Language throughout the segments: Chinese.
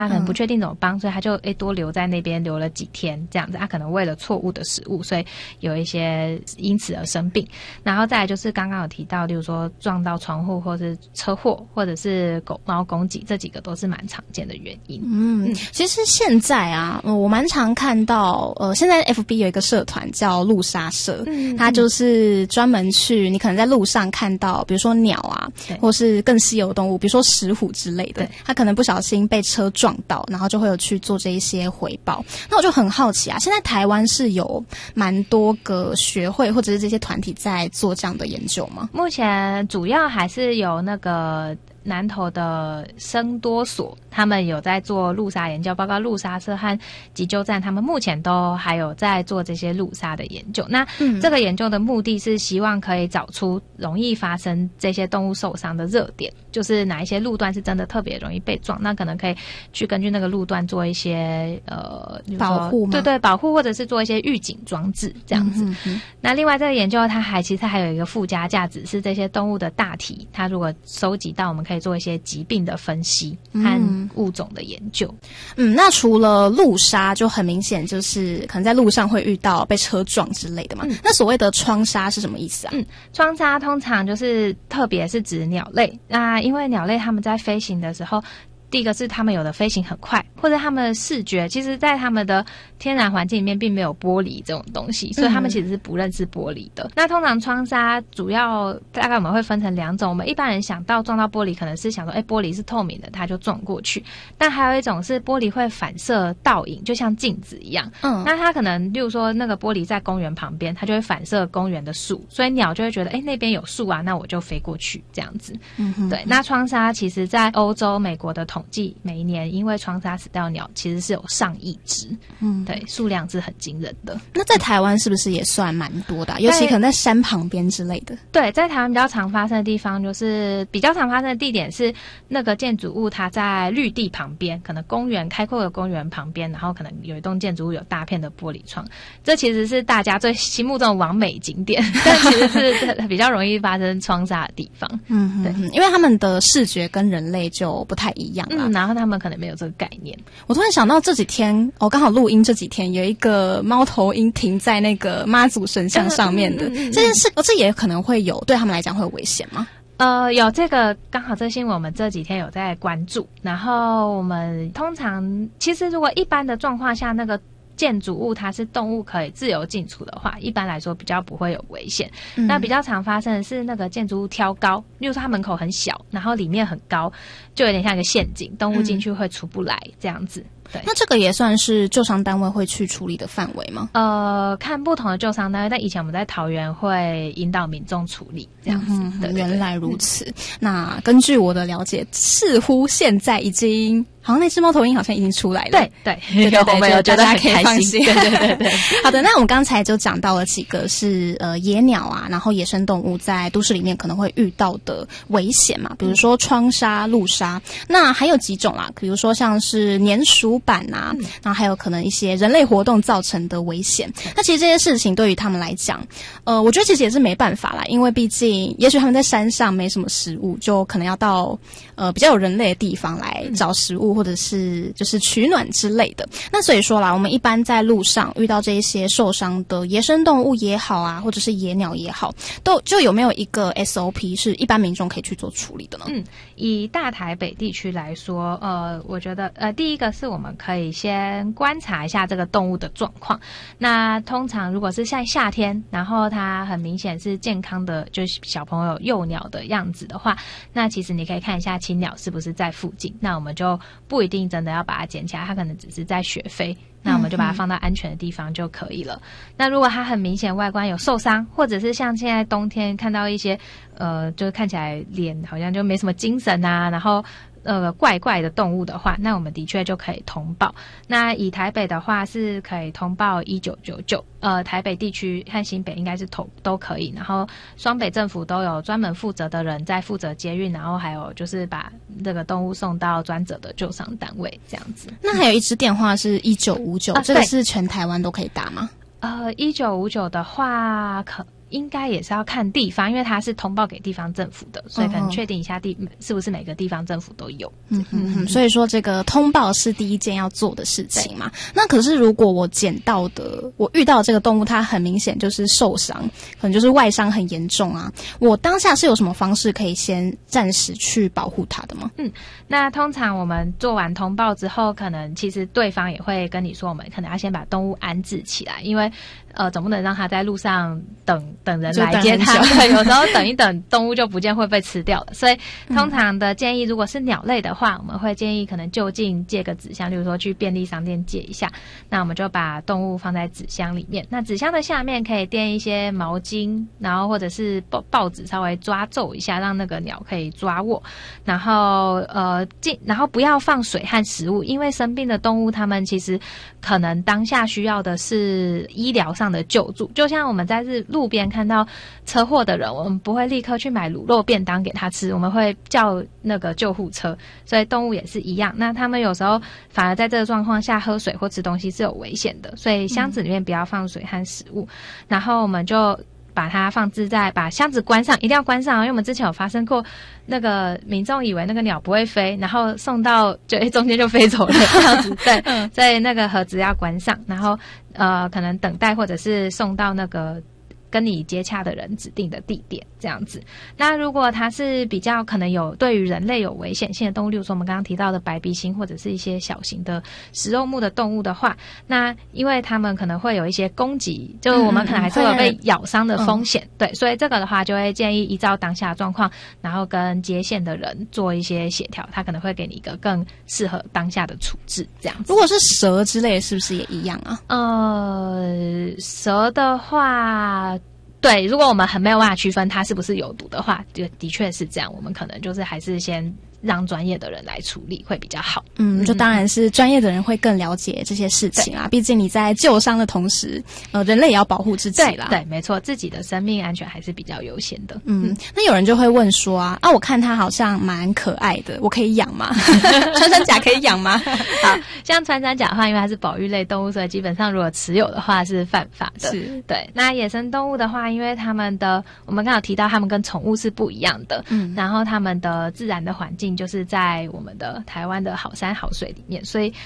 他可能不确定怎么帮，所以他就多留在那边留了几天这样子。他可能为了错误的食物，所以有一些因此而生病。然后再来就是刚刚有提到，例如说撞到窗户或是车祸或者是狗猫攻击，这几个都是蛮常见的原因。 其实现在啊，我蛮常看到现在 FB 有一个社团叫路杀社，它就是专门去你可能在路上看到比如说鸟啊，或是更稀有的动物，比如说石虎之类的，它可能不小心被车撞到，然后就会有去做这一些回报。那我就很好奇啊，现在台湾是有蛮多个学会或者是这些团体在做这样的研究吗？ 目前主要还是有那个南投的生多所，他们有在做路杀研究，包括路杀社和急救站，他们目前都还有在做这些路杀的研究。那这个研究的目的是希望可以找出容易发生这些动物受伤的热点，就是哪一些路段是真的特别容易被撞，那可能可以去根据那个路段做一些保护吗？ 对，保护或者是做一些预警装置这样子。那另外这个研究它其实还有一个附加价值，是这些动物的大体，它如果收集到，我们可以做一些疾病的分析和物种的研究。 那除了路杀，就很明显就是可能在路上会遇到被车撞之类的嘛。那所谓的窗杀是什么意思啊？ 窗杀通常就是特别是指鸟类，那因为鸟类它们在飞行的时候，第一个是他们有的飞行很快，或者他们的视觉，其实在他们的天然环境里面并没有玻璃这种东西，所以他们其实是不认识玻璃的。那通常窗杀主要大概我们会分成两种，我们一般人想到撞到玻璃可能是想说玻璃是透明的，它就撞过去，但还有一种是玻璃会反射倒影，就像镜子一样。那它可能例如说那个玻璃在公园旁边，它就会反射公园的树，所以鸟就会觉得那边有树啊，那我就飞过去这样子。对，那窗杀其实在欧洲美国的统计，每一年因为窗杀死掉鸟其实是有上亿只，对，数量是很惊人的。 那在台湾是不是也算蛮多的尤其可能在山旁边之类的？ 对，在台湾比较常发生的地方，就是比较常发生的地点是那个建筑物它在绿地旁边，可能公园开阔的公园旁边，然后可能有一栋建筑物有大片的玻璃窗，这其实是大家最心目中的完美景点，但其实是比较容易发生窗杀的地方。对， 因为他们的视觉跟人类就不太一样啦。 然后他们可能没有这个概念。 我突然想到这几天，刚好录音这几天有一个猫头鹰停在那个妈祖神像上面的这件事，这也可能会有对他们来讲会有危险吗？ 有这个刚好这新闻我们这几天有在关注，然后我们通常其实如果一般的状况下，那个建筑物它是动物可以自由进出的话，一般来说比较不会有危险。那比较常发生的是那个建筑物挑高，例如说它门口很小，然后里面很高，就有点像一个陷阱，动物进去会出不来这样子。对， 那这个也算是救伤单位会去处理的范围吗？ 看不同的救伤单位，但以前我们在桃园会引导民众处理这样子。对， 原来如此。那根据我的了解，似乎现在已经好像那只猫头鹰好像已经出来了。 对， 我们有觉得很开心。 对。 好的，那我们刚才就讲到了几个是野鸟啊，然后野生动物在都市里面可能会遇到的危险嘛，比如说窗杀、路杀。那还有几种啦，比如说像是粘鼠板啊，然后还有可能一些人类活动造成的危险。那其实这些事情对于他们来讲，我觉得其实也是没办法啦，因为毕竟也许他们在山上没什么食物，就可能要到比较有人类的地方来找食物，或者是就是取暖之类的。那所以说啦，我们一般在路上遇到这一些受伤的野生动物也好啊，或者是野鸟也好，就有没有一个 SOP 是一般民众可以去做处理的呢？ 以大台北地区来说，我觉得第一个是我们可以先观察一下这个动物的状况。那通常如果是像夏天，然后它很明显是健康的，就是小朋友幼鸟的样子的话，那其实你可以看一下青鸟是不是在附近，那我们就不一定真的要把它捡起来，它可能只是在学飞，那我们就把它放到安全的地方就可以了。那如果它很明显外观有受伤，或者是像现在冬天看到一些就是看起来脸好像就没什么精神啊，然后怪怪的动物的话，那我们的确就可以通报。那以台北的话是可以通报1999，台北地区和新北应该是都可以，然后双北政府都有专门负责的人在负责接运，然后还有就是把这个动物送到专责的救伤单位这样子。 那还有一支电话是1959，这个是全台湾都可以打吗？ 1959的话应该也是要看地方，因为它是通报给地方政府的，所以可能确定一下是不是每个地方政府都有。 所以说这个通报是第一件要做的事情嘛。那可是如果我遇到这个动物，它很明显就是受伤，可能就是外伤很严重啊，我当下是有什么方式可以先暂时去保护它的吗？ 那通常我们做完通报之后，可能其实对方也会跟你说，我们可能要先把动物安置起来，因为总不能让它在路上等人来接它，对，有时候等一等动物就不见，会被吃掉了。所以通常的建议，如果是鸟类的话，我们会建议可能就近借个纸箱，例如说去便利商店借一下，那我们就把动物放在纸箱里面，那纸箱的下面可以垫一些毛巾，然后或者是报纸稍微抓皱一下，让那个鸟可以抓握，然后不要放水和食物，因为生病的动物它们其实可能当下需要的是医疗上的救助，就像我们在路边看到车祸的人，我们不会立刻去买卤肉便当给他吃，我们会叫那个救护车，所以动物也是一样。那他们有时候反而在这个状况下喝水或吃东西是有危险的，所以箱子里面不要放水和食物，然后我们就把它放置在，把箱子关上，一定要关上，因为我们之前有发生过那个民众以为那个鸟不会飞，然后送到中间就飞走了这样子，对，所以那个盒子要关上，然后可能等待或者是送到那个跟你接洽的人指定的地点这样子。那如果它是比较可能有对于人类有危险性的动物，例如说我们刚刚提到的白鼻星或者是一些小型的食肉目的动物的话，那因为它们可能会有一些攻击，就是我们可能还是会有被咬伤的风险，对，所以这个的话就会建议依照当下的状况，然后跟接线的人做一些协调，他可能会给你一个更适合当下的处置这样子。 如果是蛇之类的是不是也一样啊？ 蛇的话，对，如果我们很没有办法区分它是不是有毒的话，就的确是这样，我们可能就是还是先让专业的人来处理会比较好。 就当然是专业的人会更了解这些事情啊，毕竟你在救伤的同时，人类也要保护自己啦。 对，没错，自己的生命安全还是比较优先的。 那有人就会问说我看它好像蛮可爱的，我可以养吗？穿山甲可以养吗？ 好，像穿山甲的话，因为它是保育类动物，所以基本上如果持有的话是犯法的。 是， 对。那野生动物的话，因为它们的，我们刚刚有提到，它们跟宠物是不一样的。然后它们的自然的环境就是在我们的台湾的好山好水里面，所以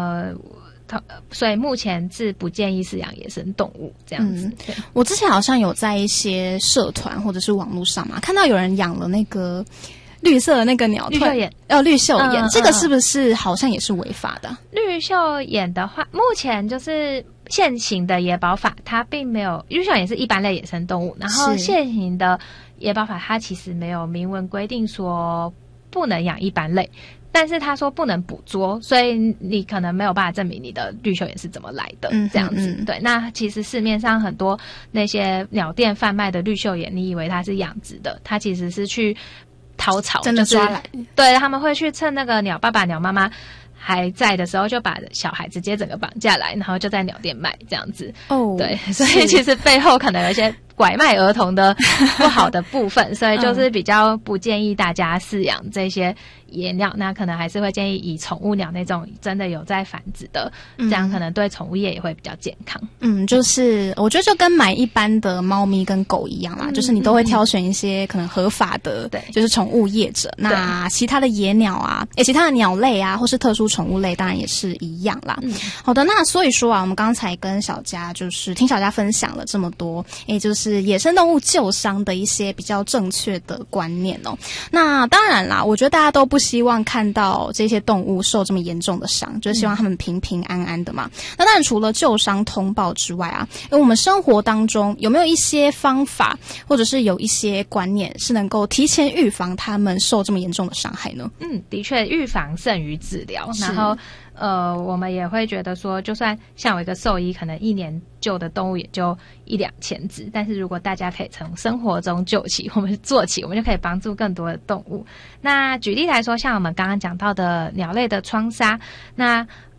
目前是不建议饲养野生动物这样子。 我之前好像有在一些社团或者是网络上嘛，看到有人养了那个绿色的那个鸟绿袖眼， 绿袖眼，这个是不是好像也是违法的？ 绿袖眼的话，目前就是现行的野保法，它并没有，绿袖眼是一般类野生动物，然后现行的野保法它其实没有明文规定说不能养一般类，但是他说不能捕捉，所以你可能没有办法证明你的绿袖眼是怎么来的，这样子。对，那其实市面上很多那些鸟店贩卖的绿袖眼，你以为它是养殖的，它其实是去掏草， 真的抓来。 对，他们会去趁那个鸟爸爸、鸟妈妈还在的时候，就把小孩直接整个绑架来，然后就在鸟店卖这样子。对，所以其实背后可能有一些拐卖儿童的不好的部分，所以就是比较不建议大家饲养这些野鸟，那可能还是会建议以宠物鸟那种真的有在繁殖的，这样可能对宠物业也会比较健康。 就是我觉得就跟买一般的猫咪跟狗一样啦，就是你都会挑选一些可能合法的，对，就是宠物业者。那其他的野鸟啊，其他的鸟类啊，或是特殊宠物类，当然也是一样啦。好的，那所以说我们刚才跟小佳就是听小佳分享了这么多，就是野生动物救伤的一些比较正确的观念哦。那当然啦，我觉得大家都不希望看到这些动物受这么严重的伤，就是希望他们平平安安的嘛。那当然除了救伤通报之外因为我们生活当中有没有一些方法，或者是有一些观念是能够提前预防他们受这么严重的伤害呢？ 的确，预防胜于治疗。然后我们也会觉得说，就算像有一个兽医，可能一年救的动物也就1-2千只，但是如果大家可以从生活中救起，我们做起，我们就可以帮助更多的动物。那举例来说，像我们刚刚讲到的鸟类的窗纱，那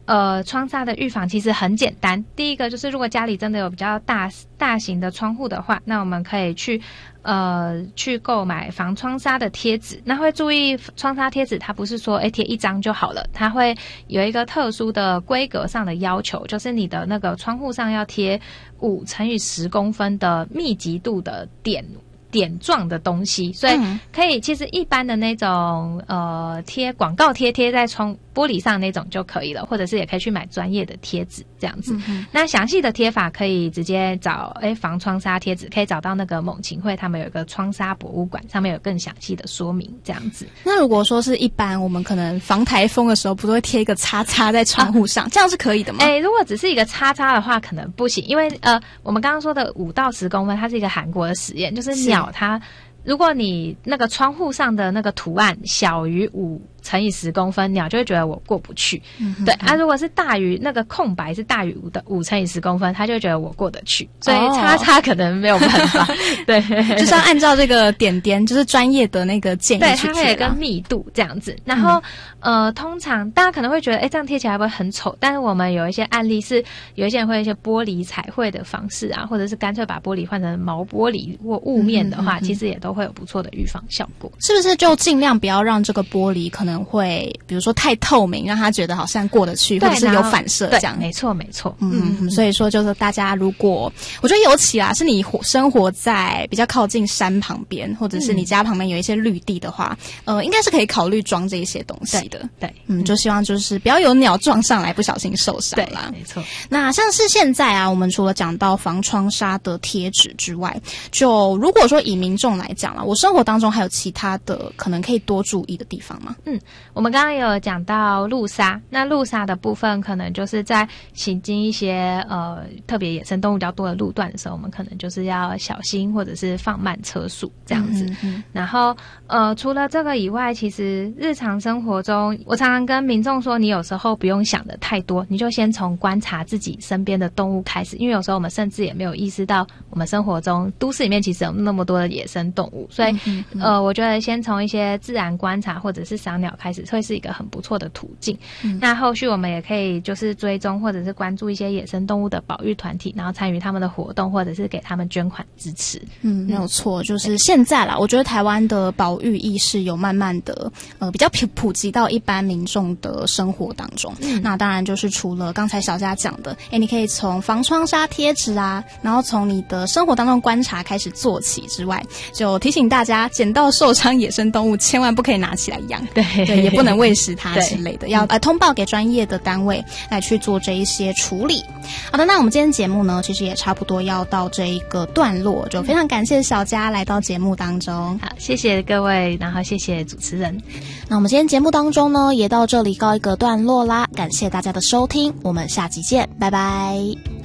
窗纱的预防其实很简单。第一个就是如果家里真的有比较大型的窗户的话，那我们可以去购买防窗纱的贴纸。那会注意窗纱贴纸它不是说贴一张就好了，它会有一个特殊的规格上的要求，就是你的那个窗户上要贴5×10公分的密集度的点状的东西，所以可以其实一般的那种广告贴在玻璃上那种就可以了，或者是也可以去买专业的贴纸这样子。那详细的贴法可以直接找防窗纱贴纸，可以找到那个猛禽会他们有一个窗纱博物馆，上面有更详细的说明这样子。 那如果说是一般我们可能防台风的时候不是会贴一个叉叉在窗户上，这样是可以的吗？ 如果只是一个叉叉的话可能不行，因为我们刚刚说的5到10公分它是一个韩国的实验，就是鸟它如果你那个窗户上的那个图案小于5×10公分，鸟就会觉得我过不去。对啊，如果是大于那个空白是大于5×10公分，它就会觉得我过得去。所以叉叉可能没有办法。对， 就是要按照这个点点，就是专业的那个建议去贴。 对，它会有个密度这样子。然后通常大家可能会觉得这样贴起来会不会很丑？但是我们有一些案例是有一些人会有一些玻璃彩绘的方式啊，或者是干脆把玻璃换成毛玻璃或雾面的话，其实也都会有不错的预防效果。 是不是就尽量不要让这个玻璃可能会比如说太透明，让他觉得好像过得去，或者是有反射这样。 没错没错。 所以说就是大家如果我觉得尤其啦是你生活在比较靠近山旁边，或者是你家旁边有一些绿地的话，应该是可以考虑装这一些东西的。 对， 就希望就是不要有鸟撞上来不小心受伤啦。 对，没错。 那像是现在啊，我们除了讲到防窗纱的贴纸之外，就如果说以民众来讲啦，我生活当中还有其他的可能可以多注意的地方吗？ 我们刚刚有讲到路杀，那路杀的部分可能就是在行经一些特别野生动物比较多的路段的时候，我们可能就是要小心或者是放慢车速这样子。然后除了这个以外，其实日常生活中我常常跟民众说，你有时候不用想的太多，你就先从观察自己身边的动物开始，因为有时候我们甚至也没有意识到我们生活中都市里面其实有那么多的野生动物，所以我觉得先从一些自然观察或者是赏鸟开始会是一个很不错的途径。那后续我们也可以就是追踪或者是关注一些野生动物的保育团体，然后参与他们的活动，或者是给他们捐款支持。 没有错，就是现在啦，我觉得台湾的保育意识有慢慢的比较普及到一般民众的生活当中。那当然就是除了刚才小佳讲的，你可以从防窗纱贴纸啊，然后从你的生活当中观察开始做起之外，就提醒大家捡到受伤野生动物千万不可以拿起来养，对，也不能喂食它之类的，要通报给专业的单位来去做这一些处理。好的，那我们今天节目呢其实也差不多要到这一个段落，就非常感谢小佳来到节目当中。 好，谢谢各位，然后谢谢主持人。 那我们今天节目当中呢也到这里告一个段落啦，感谢大家的收听，我们下集见，拜拜。